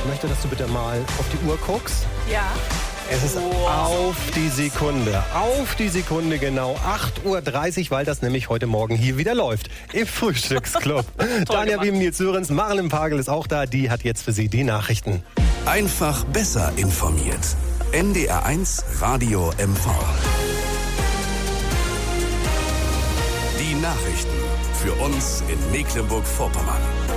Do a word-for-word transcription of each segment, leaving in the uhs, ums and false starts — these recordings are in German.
Ich möchte, dass du bitte mal auf die Uhr guckst. Ja. Es ist wow. auf die Sekunde, auf die Sekunde genau acht Uhr dreißig, weil das nämlich heute Morgen hier wieder läuft im Frühstücksclub. Tanja Wiem, Nils Sörensen, Marilyn Pagel ist auch da, die hat jetzt für Sie die Nachrichten. Einfach besser informiert. N D R eins Radio M V. Die Nachrichten für uns in Mecklenburg-Vorpommern.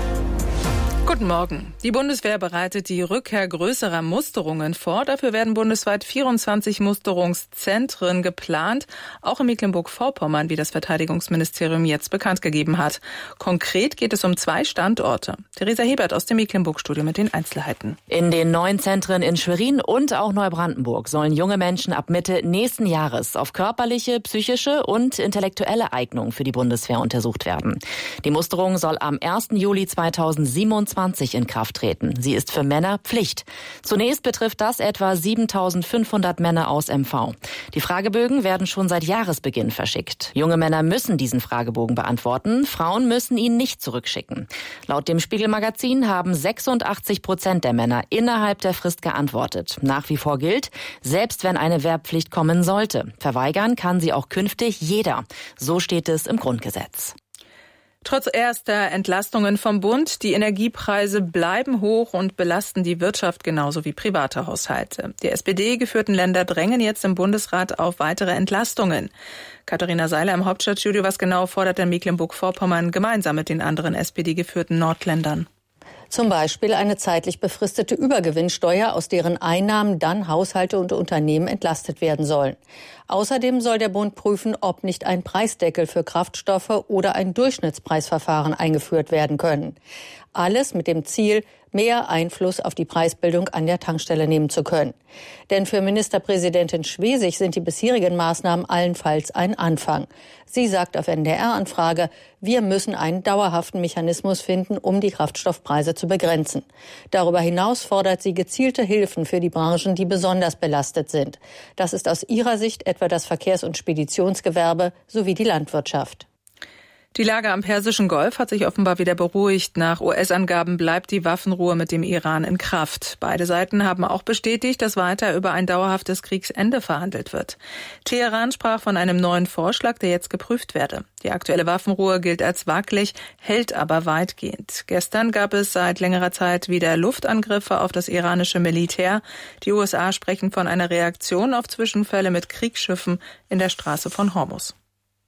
Guten Morgen. Die Bundeswehr bereitet die Rückkehr größerer Musterungen vor. Dafür werden bundesweit vierundzwanzig Musterungszentren geplant, auch in Mecklenburg-Vorpommern, wie das Verteidigungsministerium jetzt bekannt gegeben hat. Konkret geht es um zwei Standorte. Theresa Hebert aus dem Mecklenburg-Studio mit den Einzelheiten. In den neuen Zentren in Schwerin und auch Neubrandenburg sollen junge Menschen ab Mitte nächsten Jahres auf körperliche, psychische und intellektuelle Eignung für die Bundeswehr untersucht werden. Die Musterung soll am ersten Juli zweitausendsiebenundzwanzig in Kraft treten. Sie ist für Männer Pflicht. Zunächst betrifft das etwa siebentausendfünfhundert Männer aus M V. Die Fragebögen werden schon seit Jahresbeginn verschickt. Junge Männer müssen diesen Fragebogen beantworten, Frauen müssen ihn nicht zurückschicken. Laut dem Spiegel-Magazin haben sechsundachtzig Prozent der Männer innerhalb der Frist geantwortet. Nach wie vor gilt, selbst wenn eine Wehrpflicht kommen sollte, verweigern kann sie auch künftig jeder. So steht es im Grundgesetz. Trotz erster Entlastungen vom Bund, die Energiepreise bleiben hoch und belasten die Wirtschaft genauso wie private Haushalte. Die S P D-geführten Länder drängen jetzt im Bundesrat auf weitere Entlastungen. Katharina Seiler im Hauptstadtstudio. Was genau fordert der Mecklenburg-Vorpommern gemeinsam mit den anderen S P D-geführten Nordländern? Zum Beispiel eine zeitlich befristete Übergewinnsteuer, aus deren Einnahmen dann Haushalte und Unternehmen entlastet werden sollen. Außerdem soll der Bund prüfen, ob nicht ein Preisdeckel für Kraftstoffe oder ein Durchschnittspreisverfahren eingeführt werden können. Alles mit dem Ziel, mehr Einfluss auf die Preisbildung an der Tankstelle nehmen zu können. Denn für Ministerpräsidentin Schwesig sind die bisherigen Maßnahmen allenfalls ein Anfang. Sie sagt auf N D R-Anfrage, wir müssen einen dauerhaften Mechanismus finden, um die Kraftstoffpreise zu begrenzen. Darüber hinaus fordert sie gezielte Hilfen für die Branchen, die besonders belastet sind. Das ist aus ihrer Sicht etwa das Verkehrs- und Speditionsgewerbe sowie die Landwirtschaft. Die Lage am Persischen Golf hat sich offenbar wieder beruhigt. Nach U S-Angaben bleibt die Waffenruhe mit dem Iran in Kraft. Beide Seiten haben auch bestätigt, dass weiter über ein dauerhaftes Kriegsende verhandelt wird. Teheran sprach von einem neuen Vorschlag, der jetzt geprüft werde. Die aktuelle Waffenruhe gilt als wackelig, hält aber weitgehend. Gestern gab es seit längerer Zeit wieder Luftangriffe auf das iranische Militär. Die U S A sprechen von einer Reaktion auf Zwischenfälle mit Kriegsschiffen in der Straße von Hormuz.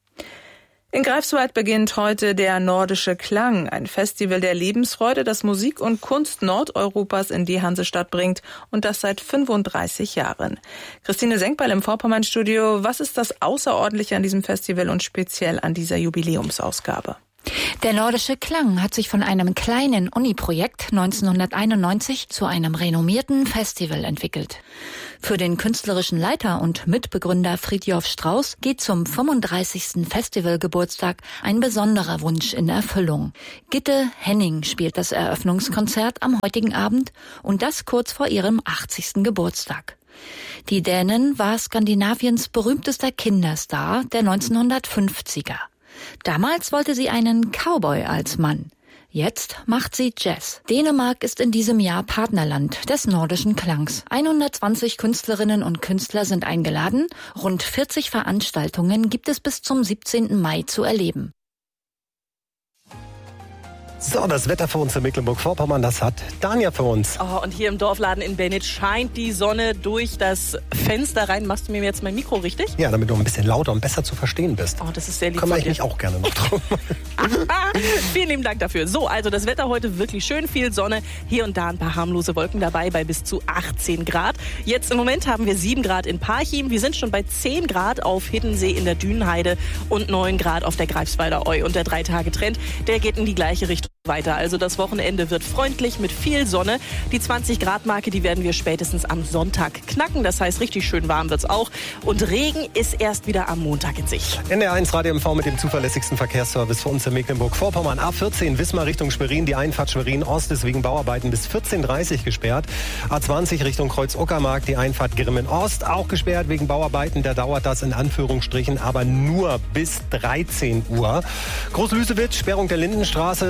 In Greifswald beginnt heute der Nordische Klang, ein Festival der Lebensfreude, das Musik und Kunst Nordeuropas in die Hansestadt bringt und das seit fünfunddreißig Jahren. Christine Senkbeil im Vorpommern-Studio, was ist das Außerordentliche an diesem Festival und speziell an dieser Jubiläumsausgabe? Der Nordische Klang hat sich von einem kleinen Uni-Projekt neunzehnhunderteinundneunzig zu einem renommierten Festival entwickelt. Für den künstlerischen Leiter und Mitbegründer Fridtjof Strauss geht zum fünfunddreißigsten Festivalgeburtstag ein besonderer Wunsch in Erfüllung. Gitte Henning spielt das Eröffnungskonzert am heutigen Abend und das kurz vor ihrem achtzigsten Geburtstag. Die Dänin war Skandinaviens berühmtester Kinderstar der neunzehnhundertfünfziger. Damals wollte sie einen Cowboy als Mann. Jetzt macht sie Jazz. Dänemark ist in diesem Jahr Partnerland des Nordischen Klangs. hundertzwanzig Künstlerinnen und Künstler sind eingeladen. Rund vierzig Veranstaltungen gibt es bis zum siebzehnten Mai zu erleben. So, das Wetter für uns in Mecklenburg-Vorpommern, das hat Tanja für uns. Oh, und hier im Dorfladen in Bennitz scheint die Sonne durch das Fenster rein. Machst du mir jetzt mein Mikro richtig? Ja, damit du ein bisschen lauter und besser zu verstehen bist. Oh, das ist sehr lieb. Kümmere ich mich auch gerne noch drum. Vielen lieben Dank dafür. So, also das Wetter heute wirklich schön, viel Sonne. Hier und da ein paar harmlose Wolken dabei bei bis zu achtzehn Grad. Jetzt im Moment haben wir sieben Grad in Parchim. Wir sind schon bei zehn Grad auf Hiddensee in der Dünenheide und neun Grad auf der Greifswalder Eu. Und der Drei-Tage-Trend, der geht in die gleiche Richtung weiter. Also das Wochenende wird freundlich mit viel Sonne. Die zwanzig Grad Marke, die werden wir spätestens am Sonntag knacken. Das heißt, richtig schön warm wird's auch. Und Regen ist erst wieder am Montag in Sicht. N D R eins Radio M V mit dem zuverlässigsten Verkehrsservice für uns in Mecklenburg-Vorpommern. A vierzehn Wismar Richtung Schwerin. Die Einfahrt Schwerin-Ost ist wegen Bauarbeiten bis vierzehn Uhr dreißig gesperrt. A zwanzig Richtung Kreuz-Uckermark. Die Einfahrt Grimmen-Ost auch gesperrt wegen Bauarbeiten. Da dauert das in Anführungsstrichen aber nur bis dreizehn Uhr. Groß-Lüsewitz, Sperrung der Lindenstraße zwischen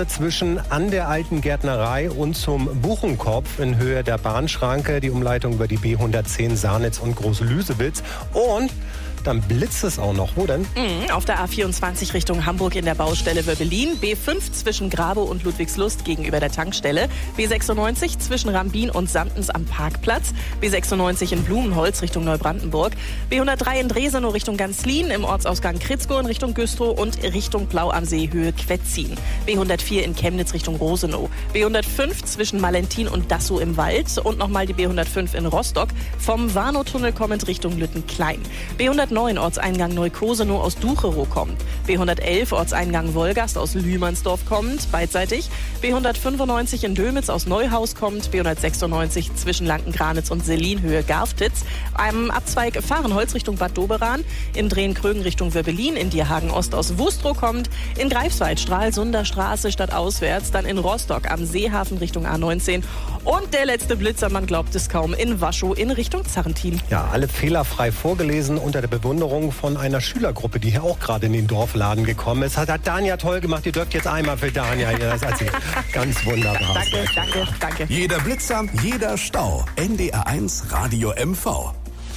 zwischen an der alten Gärtnerei und zum Buchenkopf in Höhe der Bahnschranke. Die Umleitung über die B hundertzehn Saarnitz und Groß-Lüsewitz. Und dann blitzt es auch noch. Wo denn? Mhm, auf der A vierundzwanzig Richtung Hamburg in der Baustelle Wöbbelin. B fünf zwischen Grabow und Ludwigslust gegenüber der Tankstelle. B sechsundneunzig zwischen Rambin und Sandens am Parkplatz. B sechsundneunzig in Blumenholz Richtung Neubrandenburg. B hundertdrei in Dresenow Richtung Ganzlin. Im Ortsausgang Kritzko in Richtung Güstrow und Richtung Blau am See Höhe Quetzin. B hundertvier in Chemnitz Richtung Rosenow. B hundertfünf zwischen Malentin und Dassow im Wald. Und nochmal die B hundertfünf in Rostock. Vom Warnow-Tunnel kommend Richtung Lüttenklein. B hundertneun Ortseingang Neukosenow aus Ducherow kommt. B hundertelf Ortseingang Wolgast aus Lühmannsdorf kommt, beidseitig. B hundertfünfundneunzig in Dömitz aus Neuhaus kommt. B hundertsechsundneunzig zwischen Lanken-Granitz und Selin Höhe Garftitz. Einem Abzweig Fahrenholz Richtung Bad Doberan. In Drehen-Krögen Richtung Wöbbelin. In Dierhagen Ost aus Wustrow kommt. In Greifswald Stralsunder Straße stadtauswärts. Dann in Rostock am Seehafen Richtung A neunzehn. Und der letzte Blitzer, man glaubt es kaum, in Waschow in Richtung Zarrentin. Ja, alle fehlerfrei vorgelesen unter der Bewunderung von einer Schülergruppe, die hier auch gerade in den Dorfladen gekommen ist. Hat, hat Danja toll gemacht. Ihr dürft jetzt einmal für Danja hier. Das hat sie ganz wunderbar. Danke, danke, danke. Jeder Blitzer, jeder Stau. N D R eins Radio M V.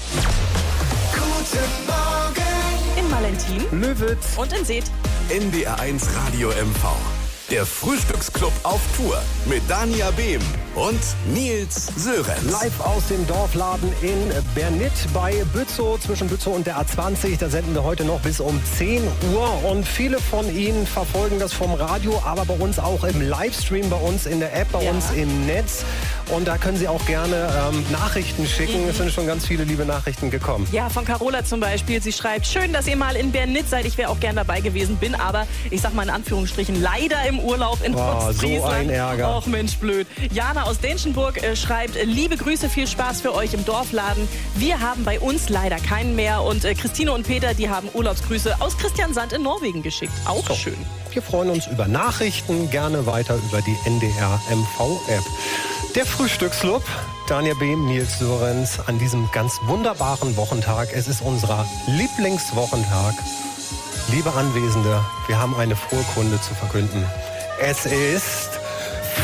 Guten Morgen In Malentin Löwitz und in Seth. N D R eins Radio M V. Der Frühstücksclub auf Tour mit Dania Behm und Nils Sörenz. live aus dem Dorfladen in Bernit bei Bützow, zwischen Bützow und der A zwanzig. Da senden wir heute noch bis um zehn Uhr. Und viele von Ihnen verfolgen das vom Radio, aber bei uns auch im Livestream, bei uns in der App, bei Ja. uns im Netz. Und da können Sie auch gerne ähm, Nachrichten schicken. Es sind schon ganz viele liebe Nachrichten gekommen. Ja, von Carola zum Beispiel. Sie schreibt, schön, dass ihr mal in Bernit seid. Ich wäre auch gern dabei gewesen, bin aber, ich sag mal in Anführungsstrichen, leider im Urlaub in Oh, Ostfriesland. so ein Ärger. Och Mensch, blöd. Jana aus Denschenburg äh, schreibt, liebe Grüße, viel Spaß für euch im Dorfladen. Wir haben bei uns leider keinen mehr. Und äh, Christine und Peter, die haben Urlaubsgrüße aus Christiansand in Norwegen geschickt. Auch So. schön. Wir freuen uns über Nachrichten, gerne weiter über die N D R M V-App. Der Frühstücksclub, Dania Behm, Nils Sörenz, an diesem ganz wunderbaren Wochentag. Es ist unser Lieblingswochentag. Liebe Anwesende, wir haben eine frohe Kunde zu verkünden. Es ist